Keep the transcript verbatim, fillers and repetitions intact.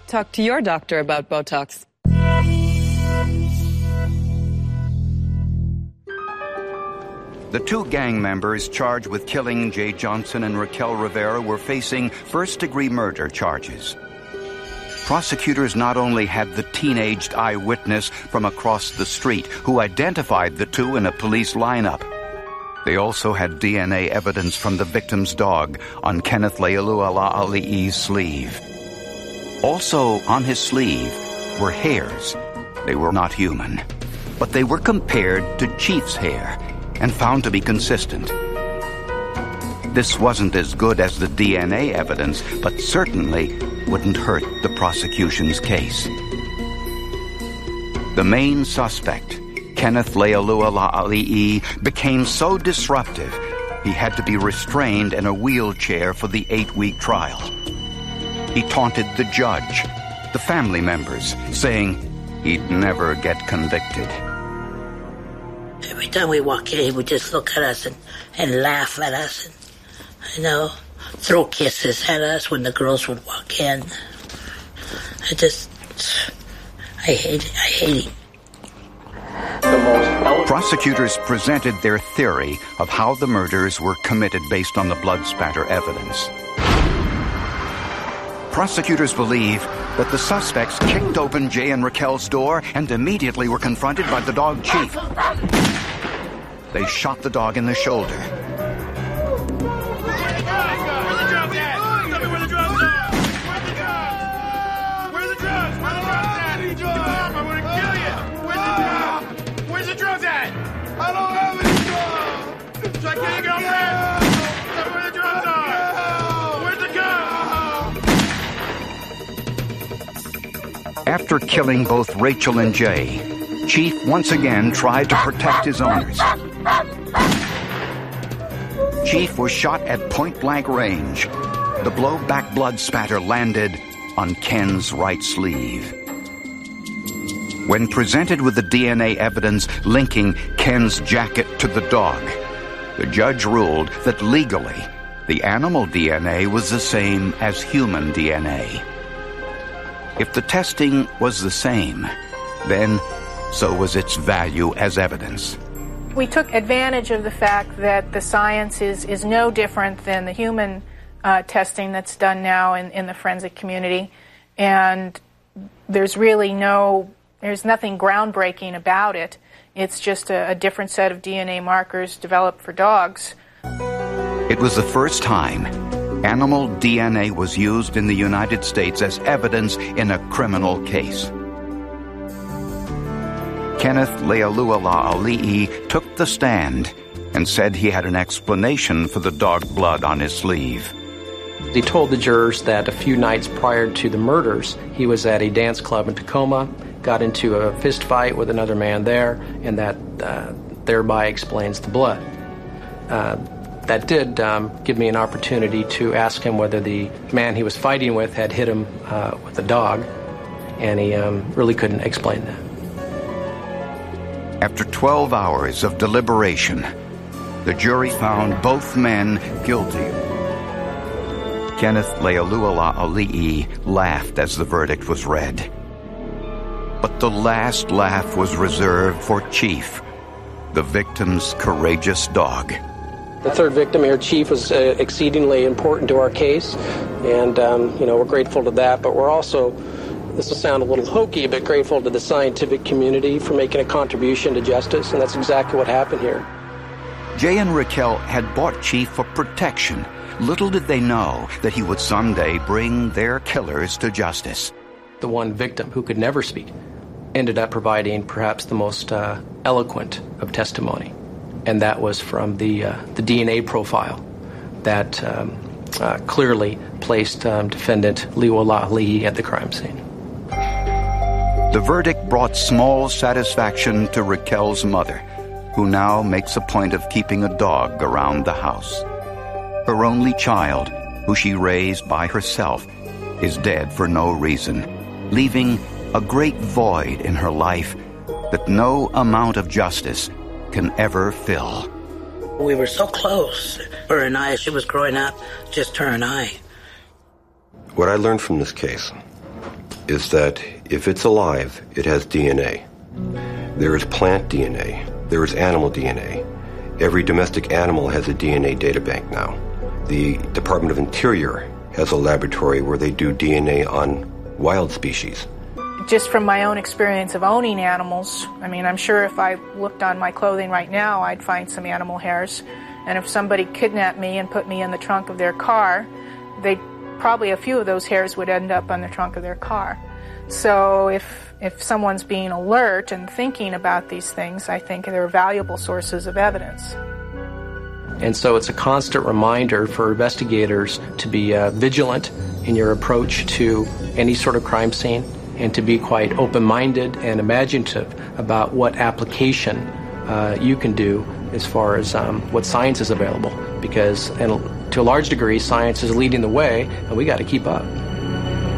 Talk to your doctor about Botox. The two gang members charged with killing Jay Johnson and Raquel Rivera were facing first-degree murder charges. Prosecutors not only had the teenaged eyewitness from across the street who identified the two in a police lineup, they also had D N A evidence from the victim's dog on Kenneth Lealua-La'ali'i's sleeve. Also on his sleeve were hairs. They were not human, but they were compared to Chief's hair and found to be consistent. This wasn't as good as the D N A evidence, but certainly wouldn't hurt the prosecution's case. The main suspect, Kenneth Lealua-La'ali'i, became so disruptive he had to be restrained in a wheelchair for the eight-week trial. He taunted the judge, the family members, saying he'd never get convicted. Every time we walk in, he would just look at us and, and laugh at us and, you know, throw kisses at us when the girls would walk in. I just, I hate it. I hate him. Prosecutors presented their theory of how the murders were committed based on the blood spatter evidence. Prosecutors believe that the suspects kicked open Jay and Raquel's door and immediately were confronted by the dog Chief. They shot the dog in the shoulder. After killing both Rachel and Jay, Chief once again tried to protect his owners. Chief was shot at point-blank range. The blowback blood spatter landed on Ken's right sleeve. When presented with the D N A evidence linking Ken's jacket to the dog, the judge ruled that legally, the animal D N A was the same as human D N A. If the testing was the same, then so was its value as evidence. We took advantage of the fact that the science is, is no different than the human uh, testing that's done now in, in the forensic community, and there's really no, there's nothing groundbreaking about it. It's just a, a different set of D N A markers developed for dogs. It was the first time animal D N A was used in the United States as evidence in a criminal case. Kenneth Lealua-La'ali'i took the stand and said he had an explanation for the dog blood on his sleeve. He told the jurors that a few nights prior to the murders, he was at a dance club in Tacoma, got into a fist fight with another man there, and that uh, thereby explains the blood. Uh, That did um, give me an opportunity to ask him whether the man he was fighting with had hit him uh, with a dog, and he um, really couldn't explain that. After twelve hours of deliberation, the jury found both men guilty. Kenneth Lealua-La'ali'i laughed as the verdict was read. But the last laugh was reserved for Chief, the victim's courageous dog. The third victim here, Chief, was uh, exceedingly important to our case, and um, you know, we're grateful to that, but we're also, this will sound a little hokey, but grateful to the scientific community for making a contribution to justice, and that's exactly what happened here. Jay and Raquel had bought Chief for protection. Little did they know that he would someday bring their killers to justice. The one victim who could never speak ended up providing perhaps the most uh, eloquent of testimony. And that was from the uh, the D N A profile that um, uh, clearly placed um, defendant Lealua-La'ali'i at the crime scene. The verdict brought small satisfaction to Raquel's mother, who now makes a point of keeping a dog around the house. Her only child, who she raised by herself, is dead for no reason, leaving a great void in her life that no amount of justice can ever fill. We were so close. Her and I, as she was growing up, just her and I. What I learned from this case is that if it's alive, it has D N A. There is plant D N A. There is animal D N A. Every domestic animal has a D N A databank now. The Department of Interior has a laboratory where they do D N A on wild species. Just from my own experience of owning animals, I mean, I'm sure if I looked on my clothing right now, I'd find some animal hairs. And if somebody kidnapped me and put me in the trunk of their car, they'd probably a few of those hairs would end up on the trunk of their car. So if if someone's being alert and thinking about these things, I think they're valuable sources of evidence. And so it's a constant reminder for investigators to be uh, vigilant in your approach to any sort of crime scene and to be quite open-minded and imaginative about what application uh, you can do as far as um, what science is available. Because and to a large degree, science is leading the way, and we got to keep up.